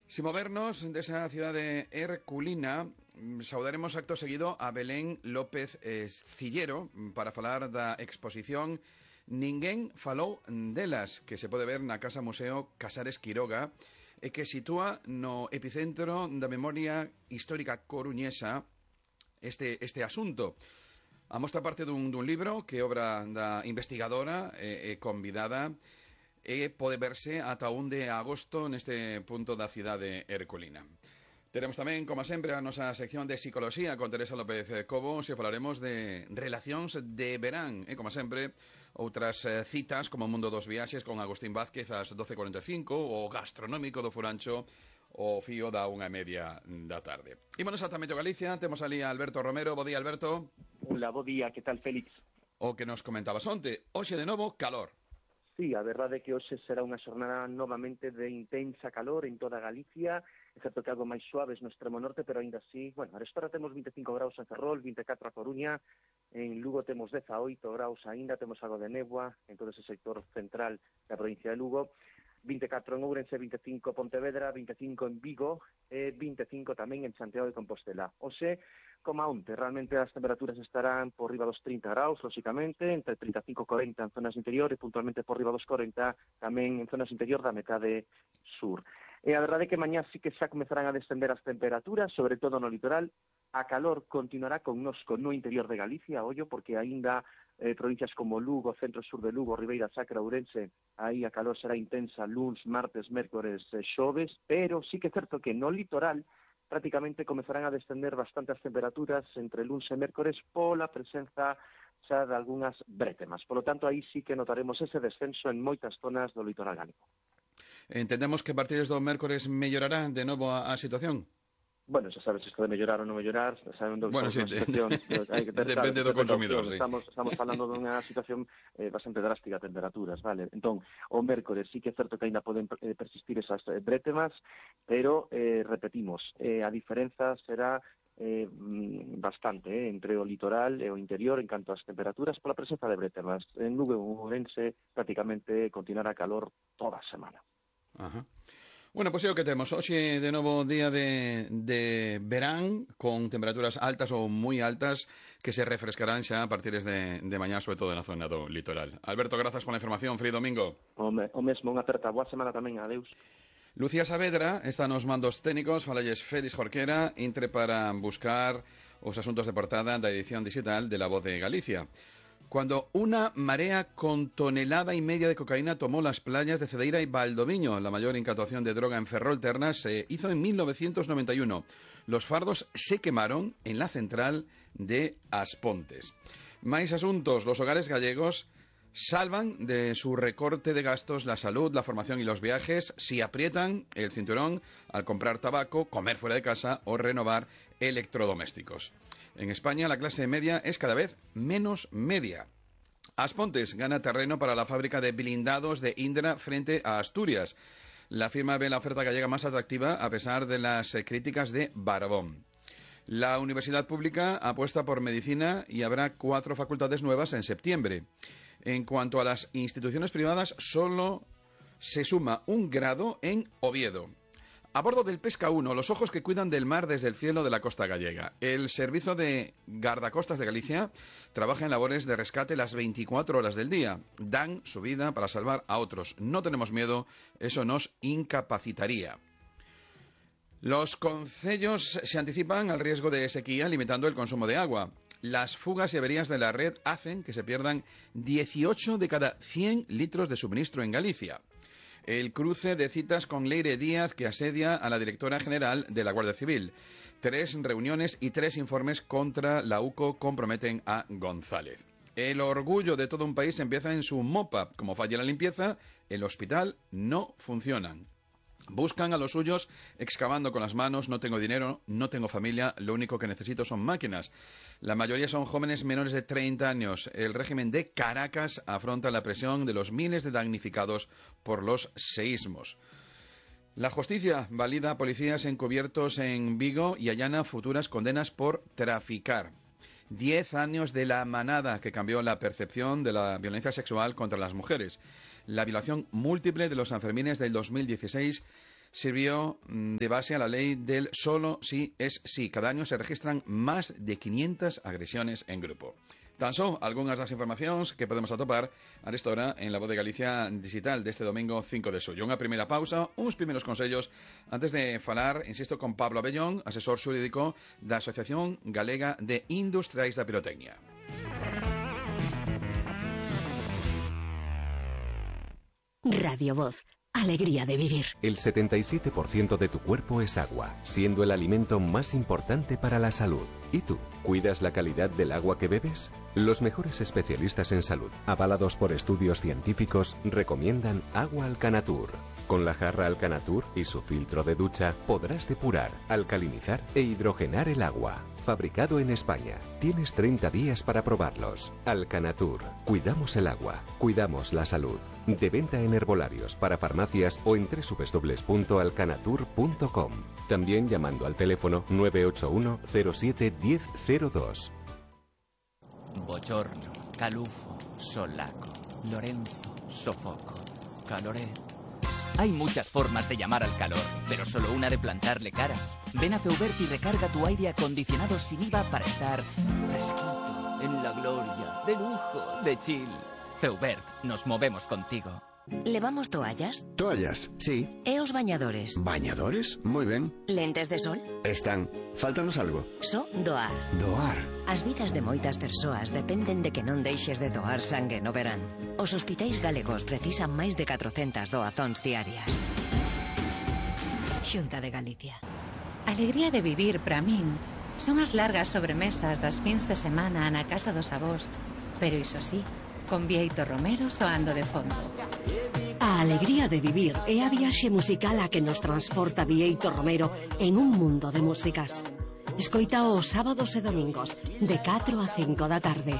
Sin movernos de esa ciudad de Herculina, saudaremos acto seguido a Belén López Cillero para falar da exposición Ninguén falou delas, que se pode ver na Casa Museo Casares Quiroga e que sitúa no epicentro da memoria histórica coruñesa este asunto. A mostra parte dun libro que obra da investigadora e convidada e pode verse ata 1 de agosto neste punto da cidade herculina. Teremos tamén, como sempre, a nosa sección de psicoloxía con Teresa López Cobo, se falaremos de relacións de verán e, como sempre, outras citas como o Mundo dos Viaxes con Agustín Vázquez ás 12:45, o gastronómico do Furancho o fío da 1:30 da tarde. Ímonos exactamente a Galicia, temos ali a Alberto Romero. Bo día, Alberto. Hola, bo día, que tal, Félix? O que nos comentabas onte, hoxe de novo, calor. Sí, a verdade é que hoxe será unha xornada novamente de intensa calor en toda Galicia, excepto que algo máis suaves no extremo norte, pero aínda así, bueno, a esta hora temos 25 graus en Ferrol, 24 a Coruña, en Lugo temos 18 graus aínda, temos algo de néboa en todo ese sector central da provincia de Lugo, 24 en Ourense, 25 Pontevedra, 25 en Vigo e 25 tamén en Santiago de Compostela. Hoxe, como onte, realmente as temperaturas estarán por riba dos 30 graus, lóxicamente, entre 35 e 40 en zonas interior e puntualmente por riba dos 40 tamén en zonas interior da metade sur. E a verdade é que mañá sí que xa comezarán a descender as temperaturas, sobre todo no litoral. A calor continuará connosco no interior de Galicia, ollo, porque aínda provincias como Lugo, centro-sur de Lugo, Ribeira Sacra, Ourense, aí a calor será intensa luns, martes, mércores, xoves, pero sí que é certo que no litoral prácticamente comezarán a descender bastante as temperaturas entre luns e mércores pola presenza xa de algunhas brétemas. Por lo tanto, aí sí que notaremos ese descenso en moitas zonas do litoral galego. Entendemos que a partir do mércores mellorará de novo a situación? Bueno, xa sabes isto de mellorar ou non mellorar, sabendo que bueno, sí, situación, hai que ter depende do consumidor, sí. Estamos falando dunha situación bastante drástica de temperaturas, vale? Entón, o mércores sí que é certo que ainda poden persistir esas brétemas, pero repetimos, a diferenza será bastante entre o litoral e o interior en canto ás temperaturas pola presenza de brétemas. En Lugo e Ourense prácticamente continuará calor toda a semana. Ajá. Bueno, pois é o que temos. Hoxe, de novo, día de verán, con temperaturas altas ou moi altas, que se refrescarán xa a partir de mañá, sobre todo na zona do litoral. Alberto, grazas pola información. Feliz domingo. O mesmo, unha aperta. Boa semana tamén. Adeus. Lucía Saavedra está nos mandos técnicos. Falalles Félix Jorquera, entre para buscar os asuntos de portada da edición digital de La Voz de Galicia. Cuando una marea con 1,5 toneladas de cocaína tomó las playas de Cedeira y Valdoviño, la mayor incautación de droga en Ferrol-Ternas se hizo en 1991. Los fardos se quemaron en la central de Aspontes. Máis asuntos. Los hogares gallegos salvan de su recorte de gastos la salud, la formación y los viajes si aprietan el cinturón al comprar tabaco, comer fuera de casa o renovar electrodomésticos. En España la clase media es cada vez menos media. Aspontes gana terreno para la fábrica de blindados de Indra frente a Asturias. La firma ve la oferta gallega más atractiva a pesar de las críticas de Barbón. La universidad pública apuesta por medicina y habrá 4 facultades nuevas en septiembre. En cuanto a las instituciones privadas, solo se suma un grado en Oviedo. A bordo del Pesca 1, los ojos que cuidan del mar desde el cielo de la costa gallega. El Servicio de Guardacostas de Galicia trabaja en labores de rescate las 24 horas del día. Dan su vida para salvar a otros. No tenemos miedo, eso nos incapacitaría. Los concellos se anticipan al riesgo de sequía limitando el consumo de agua. Las fugas y averías de la red hacen que se pierdan 18 de cada 100 litros de suministro en Galicia. El cruce de citas con Leire Díaz, que asedia a la directora general de la Guardia Civil. 3 reuniones y 3 informes contra la UCO comprometen a González. El orgullo de todo un país empieza en su mopa. Como falla la limpieza, el hospital no funciona. Buscan a los suyos excavando con las manos. No tengo dinero, no tengo familia, lo único que necesito son máquinas. La mayoría son jóvenes menores de 30 años. El régimen de Caracas afronta la presión de los miles de damnificados por los seísmos. La justicia valida a policías encubiertos en Vigo y allana futuras condenas por traficar. 10 años de la manada que cambió la percepción de la violencia sexual contra las mujeres. La violación múltiple de los Sanfermines del 2016 sirvió de base a la lei del solo sí es sí. Cada año se registran más de 500 agresiones en grupo. Tan son algunhas das informacións que podemos atopar a esta hora en la Voz de Galicia digital deste domingo 5 de xullo. Unha primeira pausa, uns primeiros consellos antes de falar, insisto, con Pablo Abellón, asesor xurídico da Asociación Galega de Industriais da Pirotecnia. Radio Voz. Alegría de vivir. El 77% de tu cuerpo es agua, siendo el alimento más importante para la salud. ¿Y tú? ¿Cuidas la calidad del agua que bebes? Los mejores especialistas en salud, avalados por estudios científicos, recomiendan agua Alcanatur. Con la jarra Alcanatur y su filtro de ducha podrás depurar, alcalinizar e hidrogenar el agua. Fabricado en España. Tienes 30 días para probarlos. Alcanatur. Cuidamos el agua. Cuidamos la salud. De venta en herbolarios, para farmacias o en www.alcanatur.com. También llamando al teléfono 981 07 1002. Bochorno, calufo, solaco, Lorenzo, sofoco, caloré. Hay muchas formas de llamar al calor, pero solo una de plantarle cara. Ven a Feubert y recarga tu aire acondicionado sin IVA para estar fresquito, en la gloria, de lujo, de chill. Feubert, nos movemos contigo. ¿Levamos toallas? Toallas, sí. E os bañadores? ¿Bañadores? Muy ben. Lentes de sol? Están. Fáltanos algo. So doar. Doar. As vidas de moitas persoas dependen de que non deixes de doar sangue no verán. Os hospitais galegos precisan máis de 400 doazóns diarias. Xunta de Galicia. Alegría de vivir, para min, son as largas sobremesas das fins de semana na casa dos avós, pero iso sí, con Bieito Romero soando de fondo. A alegría de vivir é a viaxe musical a que nos transporta Bieito Romero en un mundo de músicas. Escoita os sábados e domingos, de 4 a 5 da tarde.